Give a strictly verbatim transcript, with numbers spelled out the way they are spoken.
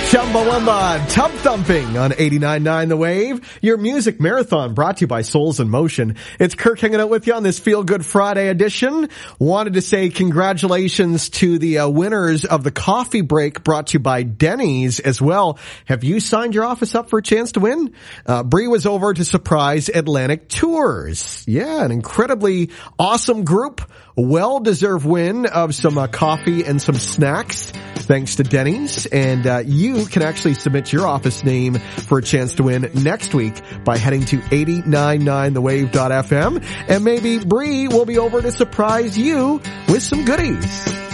Chumbawamba, Tub Thumping on eighty-nine point nine The Wave. Your music marathon brought to you by Souls in Motion. It's Kirk hanging out with you on this Feel Good Friday edition. Wanted to say congratulations to the uh, winners of the coffee break brought to you by Denny's as well. Have you signed your office up for a chance to win? Uh, Bree was over to surprise Atlantic Tours. Yeah, an incredibly awesome group. Well-deserved win of some uh, coffee and some snacks thanks to Denny's. And uh, you can actually submit your office name for a chance to win next week by heading to eight nine nine the wave dot f m. And maybe Bree will be over to surprise you with some goodies.